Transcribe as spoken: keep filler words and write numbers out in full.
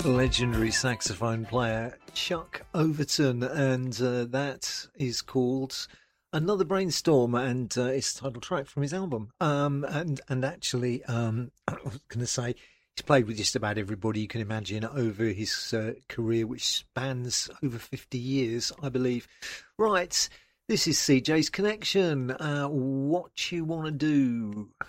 Legendary saxophone player Chuck Overton, and uh, that is called Another Brainstorm, and uh, it's the title track from his album. Um, and and actually, um, I was going to say he's played with just about everybody you can imagine over his uh, career, which spans over fifty years, I believe. Right, this is C J's Connection. Uh, what you want to do?